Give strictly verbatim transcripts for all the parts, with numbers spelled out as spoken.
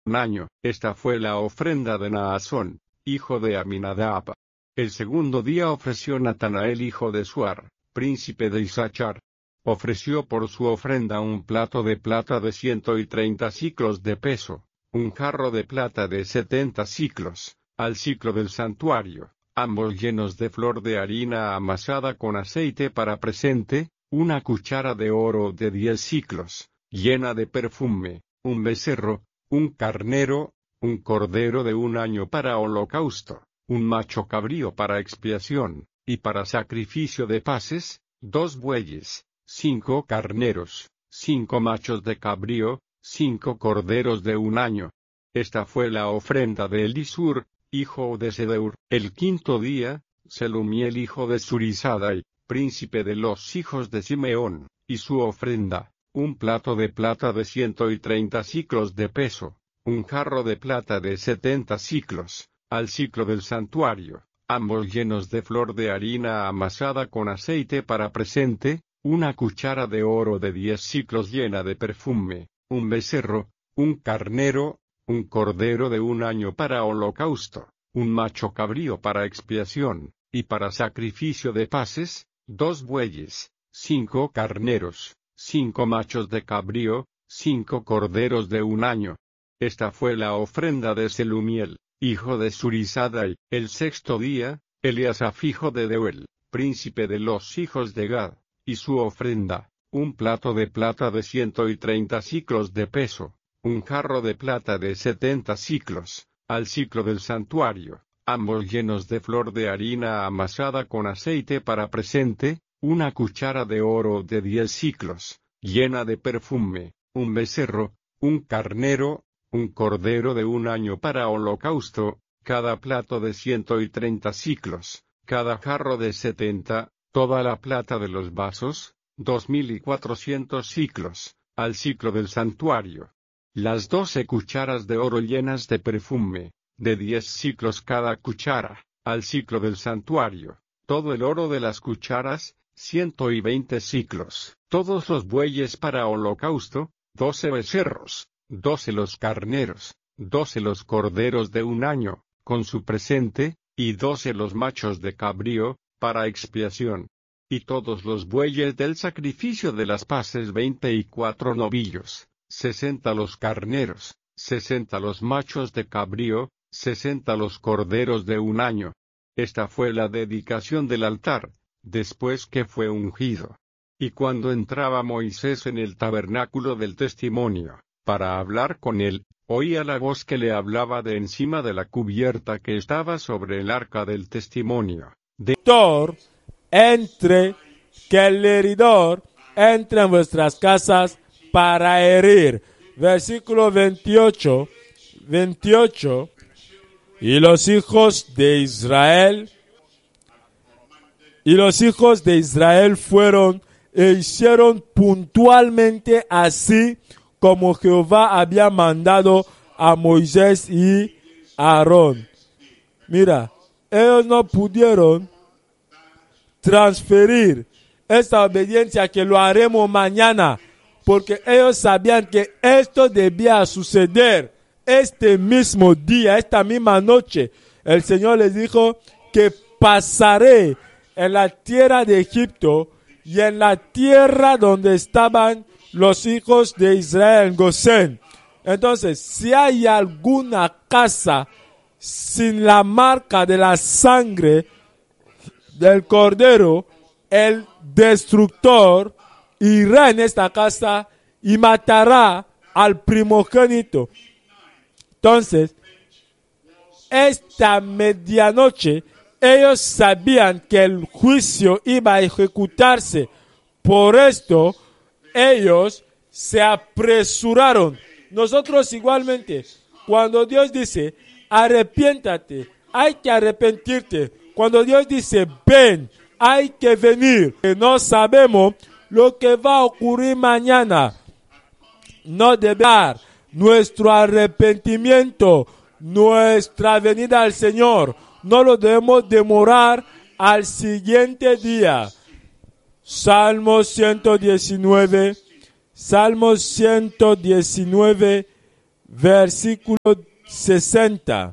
un año. Esta fue la ofrenda de Naasón, hijo de Aminadab. El segundo día ofreció Natanael hijo de Suar, príncipe de Isachar. Ofreció por su ofrenda un plato de plata de ciento y treinta siclos de peso, un jarro de plata de setenta siclos, al siclo del santuario, ambos llenos de flor de harina amasada con aceite para presente, una cuchara de oro de diez siclos, llena de perfume, un becerro, un carnero, un cordero de un año para holocausto, un macho cabrío para expiación, y para sacrificio de paces, dos bueyes, cinco carneros, cinco machos de cabrío, cinco corderos de un año. Esta fue la ofrenda de Elisur, hijo de Sedeur. El quinto día, Selumiel hijo de Zurizadai, príncipe de los hijos de Simeón, y su ofrenda, un plato de plata de ciento y treinta siclos de peso, un jarro de plata de setenta siclos, al siclo del santuario, ambos llenos de flor de harina amasada con aceite para presente, una cuchara de oro de diez siclos llena de perfume, un becerro, un carnero, un cordero de un año para holocausto, un macho cabrío para expiación, y para sacrificio de paces, dos bueyes, cinco carneros, cinco machos de cabrío, cinco corderos de un año. Esta fue la ofrenda de Selumiel, hijo de Zurizadai. El sexto día, Eliasaf hijo de Deuel, príncipe de los hijos de Gad, y su ofrenda, un plato de plata de ciento y treinta siclos de peso, un jarro de plata de setenta siclos, al siclo del santuario, ambos llenos de flor de harina amasada con aceite para presente, una cuchara de oro de diez siclos, llena de perfume, un becerro, un carnero, un cordero de un año para holocausto, cada plato de ciento y treinta siclos, cada jarro de setenta, toda la plata de los vasos, dos mil y cuatrocientos siclos, al siclo del santuario. Las doce cucharas de oro llenas de perfume, de diez siclos cada cuchara, al siclo del santuario, todo el oro de las cucharas, ciento y veinte siclos, todos los bueyes para holocausto, doce becerros, doce los carneros, doce los corderos de un año, con su presente, y doce los machos de cabrío, para expiación. Y todos los bueyes del sacrificio de las paces veinte y cuatro novillos, sesenta los carneros, sesenta los machos de cabrío, sesenta los corderos de un año. Esta fue la dedicación del altar, después que fue ungido. Y cuando entraba Moisés en el tabernáculo del testimonio, para hablar con él, oía la voz que le hablaba de encima de la cubierta que estaba sobre el arca del testimonio. De entre que el heridor entre en vuestras casas para herir. Versículo veintiocho, veintiocho. Y los hijos de Israel, y los hijos de Israel fueron e hicieron puntualmente así como Jehová había mandado a Moisés y a Aarón. Mira, ellos no pudieron transferir esta obediencia que lo haremos mañana, porque ellos sabían que esto debía suceder este mismo día, esta misma noche. El Señor les dijo que pasaré en la tierra de Egipto y en la tierra donde estaban los hijos de Israel en Gosén. Entonces, si hay alguna casa sin la marca de la sangre del Cordero, el destructor irá en esta casa y matará al primogénito. Entonces, esta medianoche, ellos sabían que el juicio iba a ejecutarse. Por esto, ellos se apresuraron. Nosotros igualmente, cuando Dios dice, arrepiéntate, hay que arrepentirte. Cuando Dios dice, ven, hay que venir. No sabemos lo que va a ocurrir mañana. No debe dar nuestro arrepentimiento, nuestra venida al Señor. No lo debemos demorar al siguiente día. Salmo ciento diecinueve, Salmo ciento diecinueve, versículo sesenta.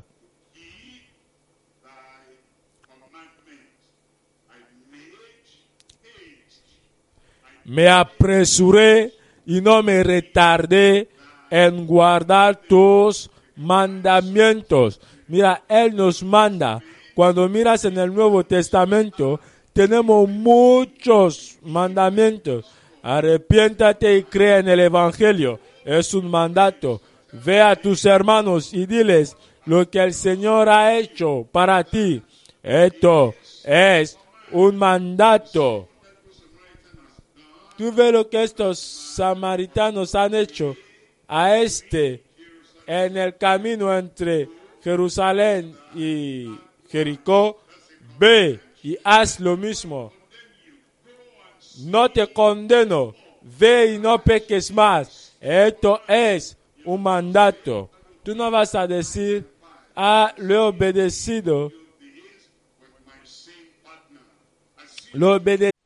Me apresuré y no me retardé en guardar tus mandamientos. Mira, Él nos manda. Cuando miras en el Nuevo Testamento, tenemos muchos mandamientos. Arrepiéntate y cree en el Evangelio. Es un mandato. Ve a tus hermanos y diles lo que el Señor ha hecho para ti. Esto es un mandato. Tú ves lo que estos samaritanos han hecho a este en el camino entre Jerusalén y Jericó. Ve y haz lo mismo. No te condeno. Ve y no peques más. Esto es un mandato. Tú no vas a decir, ah, lo he obedecido. Lo he obedecido.